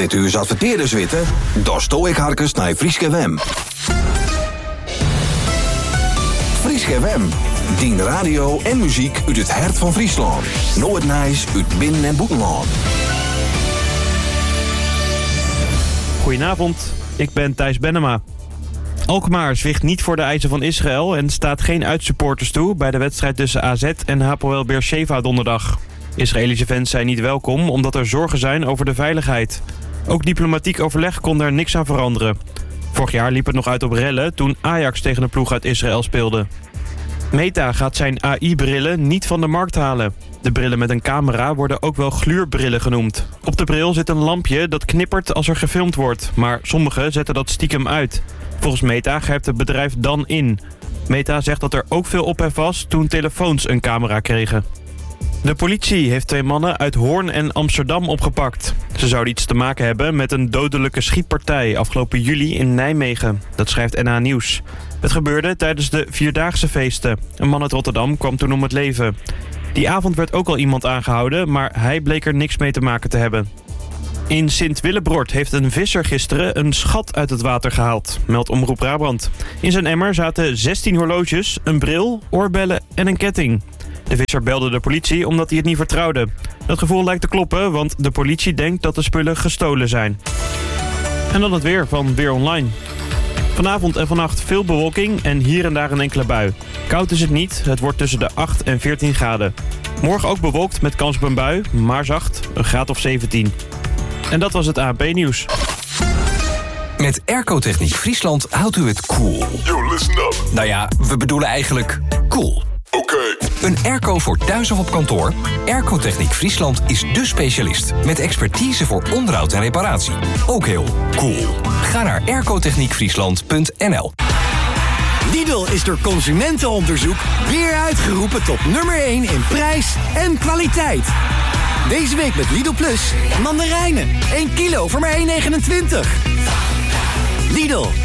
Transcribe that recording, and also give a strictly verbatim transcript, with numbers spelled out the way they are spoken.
Dit uur adverteerders weten, daar sto ik harkens naar Frieske Wem. Frieske Wem, dien radio en muziek uit het hart van Friesland. Nooit nijs uit binnen- en buitenland. Goedenavond, ik ben Thijs Bennema. Alkmaar zwicht niet voor de eisen van Israël en staat geen uitsupporters toe bij de wedstrijd tussen A Z en Hapoel Beersheva donderdag. Israëlische fans zijn niet welkom omdat er zorgen zijn over de veiligheid. Ook diplomatiek overleg kon daar niks aan veranderen. Vorig jaar liep het nog uit op rellen toen Ajax tegen een ploeg uit Israël speelde. Meta gaat zijn A I-brillen niet van de markt halen. De brillen met een camera worden ook wel gluurbrillen genoemd. Op de bril zit een lampje dat knippert als er gefilmd wordt, maar sommigen zetten dat stiekem uit. Volgens Meta grijpt het bedrijf dan in. Meta zegt dat er ook veel ophef was toen telefoons een camera kregen. De politie heeft twee mannen uit Hoorn en Amsterdam opgepakt. Ze zouden iets te maken hebben met een dodelijke schietpartij afgelopen juli in Nijmegen. Dat schrijft N H Nieuws. Het gebeurde tijdens de Vierdaagse feesten. Een man uit Rotterdam kwam toen om het leven. Die avond werd ook al iemand aangehouden, maar hij bleek er niks mee te maken te hebben. In Sint-Willebrord heeft een visser gisteren een schat uit het water gehaald, meldt Omroep Brabant. In zijn emmer zaten zestien horloges, een bril, oorbellen en een ketting. De visser belde de politie omdat hij het niet vertrouwde. Dat gevoel lijkt te kloppen, want de politie denkt dat de spullen gestolen zijn. En dan het weer van Weer Online. Vanavond en vannacht veel bewolking en hier en daar een enkele bui. Koud is het niet, het wordt tussen de acht en veertien graden. Morgen ook bewolkt met kans op een bui, maar zacht, een graad of zeventien. En dat was het A N P-nieuws. Met Airco-techniek Friesland houdt u het cool. Yo, listen up. Nou ja, we bedoelen eigenlijk cool. Oké. Okay. Een airco voor thuis of op kantoor? Airco-techniek Friesland is dé specialist. Met expertise voor onderhoud en reparatie. Ook heel cool. Ga naar airco-techniek friesland punt n l. Lidl is door consumentenonderzoek weer uitgeroepen tot nummer één in prijs en kwaliteit. Deze week met Lidl Plus mandarijnen. één kilo voor maar één negenentwintig. Lidl,